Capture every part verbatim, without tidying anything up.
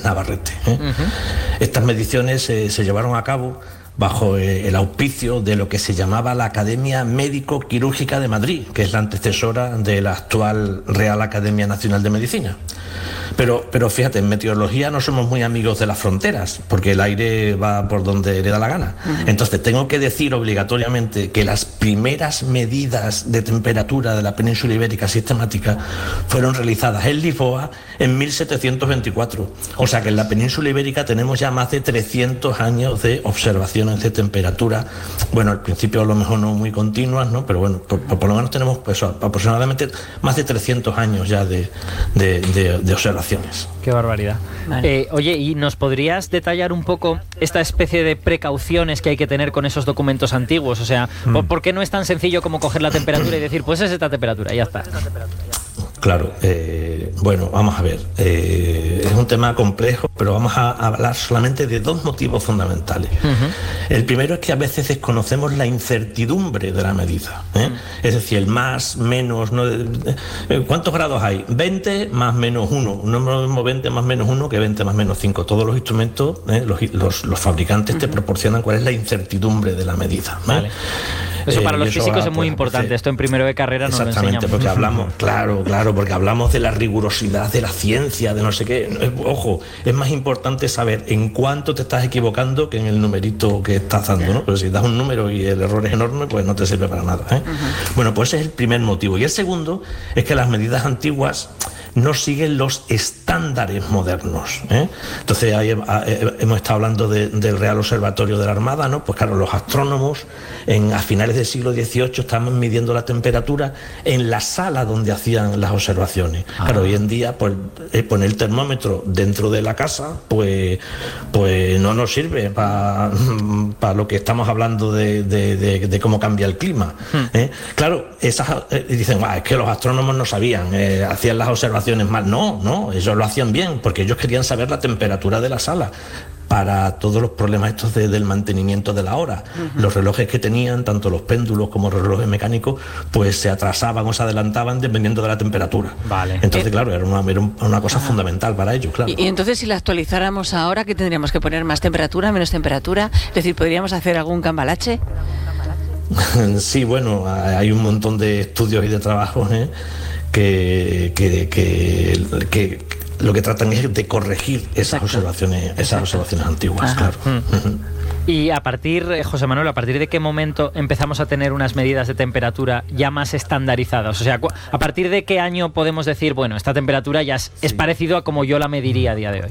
Navarrete, ¿eh? Uh-huh. Estas mediciones eh, se llevaron a cabo bajo eh, el auspicio de lo que se llamaba la Academia Médico-Quirúrgica de Madrid, que es la antecesora de la actual Real Academia Nacional de Medicina. Pero, pero fíjate, en meteorología no somos muy amigos de las fronteras, porque el aire va por donde le da la gana. Uh-huh. Entonces tengo que decir obligatoriamente que las primeras medidas de temperatura de la península ibérica sistemática fueron realizadas en Lisboa en mil setecientos veinticuatro. O sea que en la península ibérica tenemos ya más de trescientos años de observaciones de temperatura. Bueno, al principio a lo mejor no muy continuas, ¿no? Pero bueno, por, por lo menos tenemos pues, aproximadamente más de trescientos años ya de, de, de, de observaciones. Qué barbaridad. Vale. Eh, oye, ¿y nos podrías detallar un poco esta especie de precauciones que hay que tener con esos documentos antiguos? O sea, mm. ¿por, ¿por qué no es tan sencillo como coger la temperatura y decir, pues es esta temperatura y ya está? Claro, eh, bueno, vamos a ver, eh, es un tema complejo, pero vamos a hablar solamente de dos motivos fundamentales. Uh-huh. El primero es que a veces desconocemos la incertidumbre de la medida, ¿eh? Uh-huh. Es decir, el más, menos, ¿no? ¿Cuántos grados hay? veinte más menos uno, no es lo mismo veinte más menos uno que veinte más menos cinco. Todos los instrumentos, ¿eh? los, los, los fabricantes uh-huh. te proporcionan cuál es la incertidumbre de la medida, ¿no? Vale. Eso para eh, los físicos va, es muy pues, importante, pues, esto en primero de carrera no lo enseñamos. Exactamente, porque hablamos, claro, claro, porque hablamos de la rigurosidad de la ciencia, de no sé qué. Ojo, es más importante saber en cuánto te estás equivocando que en el numerito que estás dando, ¿no? Pero si das un número y el error es enorme, pues no te sirve para nada, ¿eh? Uh-huh. Bueno, pues ese es el primer motivo. Y el segundo es que las medidas antiguas no siguen los estándares modernos, ¿eh? Entonces ahí hemos estado hablando de, del Real Observatorio de la Armada, ¿no? Pues claro, los astrónomos en, a finales del siglo dieciocho estaban midiendo la temperatura en la sala donde hacían las observaciones. Ah. Claro, hoy en día pues poner el termómetro dentro de la casa pues, pues no nos sirve para pa lo que estamos hablando de, de, de, de cómo cambia el clima, ¿eh? Hmm. Claro, esas eh, dicen, ah, es que los astrónomos no sabían, eh, hacían las observaciones mal. No, no, ellos lo hacían bien, porque ellos querían saber la temperatura de la sala para todos los problemas estos de, del mantenimiento de la hora. Uh-huh. Los relojes que tenían, tanto los péndulos como los relojes mecánicos, pues se atrasaban o se adelantaban dependiendo de la temperatura. Vale. Entonces, eh, claro, era una, era una cosa uh-huh. fundamental para ellos, claro. Y, y entonces, si la actualizáramos ahora, ¿qué tendríamos que poner? ¿Más temperatura, menos temperatura? Es decir, ¿podríamos hacer algún cambalache? Sí, bueno, hay un montón de estudios y de trabajos, ¿eh? Que, que, que, que lo que tratan es de corregir esas Exacto. observaciones, esas Exacto. observaciones antiguas, Ajá. claro. Mm. Y a partir, José Manuel, ¿a partir de qué momento empezamos a tener unas medidas de temperatura ya más estandarizadas? O sea, ¿a partir de qué año podemos decir, bueno, esta temperatura ya es, sí. es parecido a como yo la mediría a día de hoy?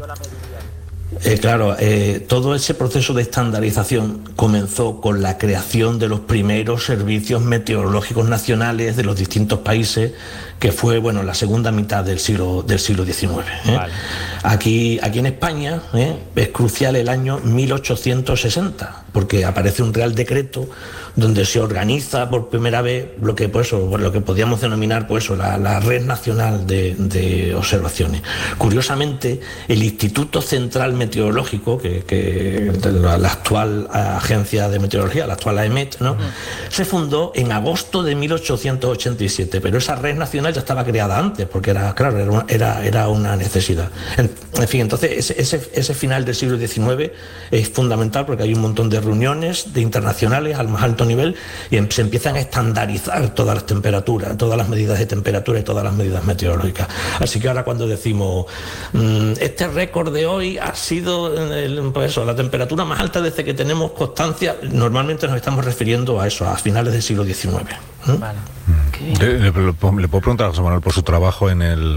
Eh, claro, eh, todo ese proceso de estandarización comenzó con la creación de los primeros servicios meteorológicos nacionales de los distintos países, que fue, bueno, la segunda mitad del siglo del siglo diecinueve. ¿eh? Vale. Aquí, aquí en España ¿eh? es crucial el año mil ochocientos sesenta, porque aparece un Real Decreto donde se organiza por primera vez lo que, pues, lo que podríamos denominar pues, la, la Red Nacional de, de Observaciones. Curiosamente, el Instituto Central Meteorológico, que, que la, la actual Agencia de Meteorología, la actual A E M E T, ¿no? Uh-huh. se fundó en agosto de mil ochocientos ochenta y siete, pero esa red nacional ya estaba creada antes, porque era, claro, era una, era, era una necesidad. En, en fin, entonces ese, ese, ese final del siglo diecinueve es fundamental porque hay un montón de reuniones de internacionales al más alto nivel y em, se empiezan a estandarizar todas las temperaturas, todas las medidas de temperatura y todas las medidas meteorológicas. Así que ahora cuando decimos mmm, este récord de hoy ha sido el, pues eso, la temperatura más alta desde que tenemos constancia, normalmente nos estamos refiriendo a eso, a finales del siglo diecinueve. ¿Mm? Vale. Le, le, le puedo preguntar a José Manuel por su trabajo en el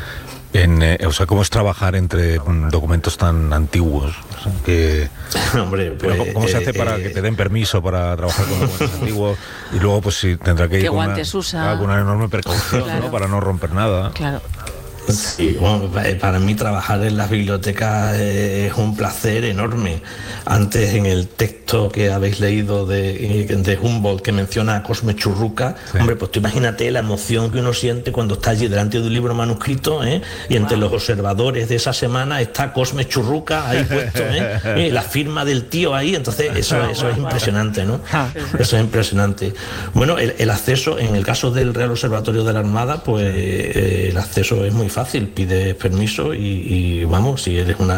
en, eh, o sea, cómo es trabajar entre um, documentos tan antiguos, o sea, que, Hombre, pues, ¿cómo, cómo se hace eh, para eh, que te den permiso para trabajar con documentos antiguos? Y luego pues si tendrá que ir con una, usa? alguna enorme precaución, claro. ¿no? Para no romper nada. Claro. Sí, bueno, para mí trabajar en las bibliotecas es un placer enorme. Antes, en el texto que habéis leído de, de Humboldt, que menciona a Cosme Churruca, sí. hombre, pues tú imagínate la emoción que uno siente cuando está allí delante de un libro manuscrito, ¿eh? y entre wow. los observadores de esa semana está Cosme Churruca ahí puesto, ¿eh? ¿eh? la firma del tío ahí, entonces eso, eso es impresionante, ¿no? Eso es impresionante. Bueno, el, el acceso, en el caso del Real Observatorio de la Armada, pues eh, el acceso es muy fácil. Fácil, pides permiso y, y vamos, si eres una